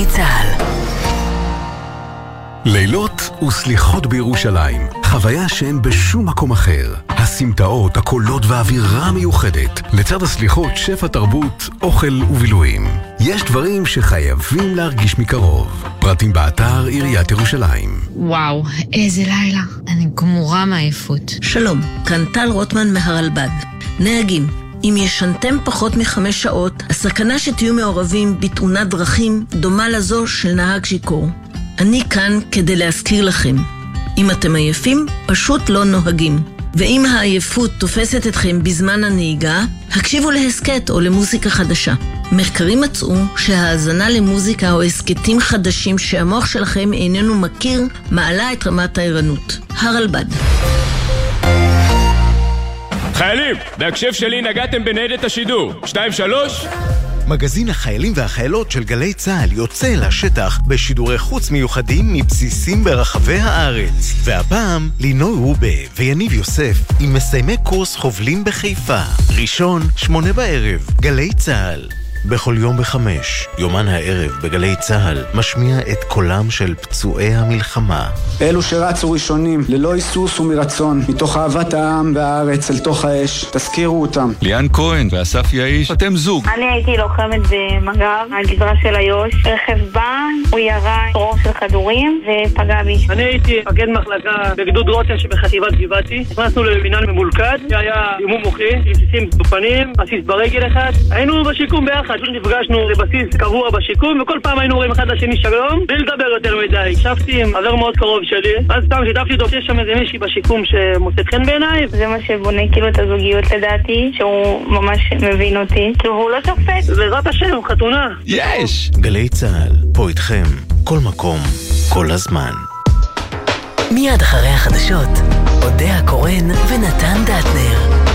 צהל. לילות וסליחות בירושלים, חוויה שאין בשום מקום אחר. הסמטאות, הקולות והאווירה מיוחדת. לצד הסליחות, שפע תרבות, אוכל ובילויים. יש דברים שחייבים להרגיש מקרוב. פרטים באתר עיריית ירושלים. וואו, איזה לילה. אני גמורה מעייפות. שלום, כאן טל רוטמן מהרלב"ד. נהגים, אם ישנתם פחות מ5 שעות, הסכנה שתהיו מעורבים בתאונת דרכים דומה לזו של נהג שיכור. אני כאן כדי להזכיר לכם. אם אתם עייפים, פשוט לא נוהגים. ואם העייפות תופסת אתכם בזמן הנהיגה, הקשיבו להסקט או למוזיקה חדשה. מחקרים מצאו שההאזנה למוזיקה או הסקטים חדשים שהמוח שלכם איננו מכיר, מעלה את רמת הערנות. הרלב"ד. חיילים, בהקשב שלי נגעתם בניידת השידור. 2-3. מגזין החיילים והחיילות של גלי צהל יוצא לשטח בשידורי חוץ מיוחדים מבסיסים ברחבי הארץ. והפעם לינוי רובה ויניב יוסף עם מסיימי קורס חובלים בחיפה. ראשון, 8:00, גלי צהל. בכל יום ב5, יומן הערב בגלי צהל משמיע את קולם של פצועי המלחמה. אלו שרצו ראשונים, ללא היסוס ומרצון, מתוך אהבת העם והארץ אל תוך האש, תזכירו אותם. ליאן כהן ואסף יאיש, אתם זוג. אני הייתי לוחמת במג"ב, הגזרה של איו"ש. רכב בא, הוא ירה רוב של כדורים ופגע בי. אני הייתי מפקד מחלקה בגדוד רוטן שבחטיבת גבעתי. נכנסנו לבניין ממולכד, שהיה אימון מוחי, רסיסים בפנים, רסיס ברגל אחד. היינו בשיקום ביחד. נפגשנו לבסיס קבוע בשיקום, וכל פעם היינו רואים אחד לשני שלום, בלי לדבר יותר מדי. הקשבתי עם חבר מאוד קרוב שלי, אז סתם שיתפתי אותו שיש שם איזה מישהי בשיקום שמוצאת חן בעיניי. זה מה שבונה כאילו את הזוגיות לדעתי, שהוא ממש מבין אותי, כאילו הוא לא שופט. בעזרת השם, חתונה. יש! גלי צהל, פה איתכם, כל מקום, כל הזמן. מיד אחרי החדשות, אודיה קורן ונתן דטנר.